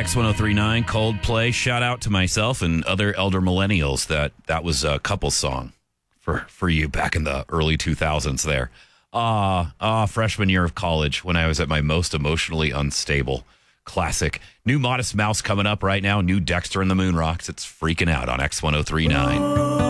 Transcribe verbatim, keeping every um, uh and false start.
X ten thirty-nine, Coldplay. Shout out to myself and other elder millennials that that was a couple song for, for you back in the early two thousands there. Ah, uh, uh, freshman year of college when I was at my most emotionally unstable. Classic. New Modest Mouse coming up right now. New Dexter and the Moon Rocks. It's freaking out on X ten thirty-nine.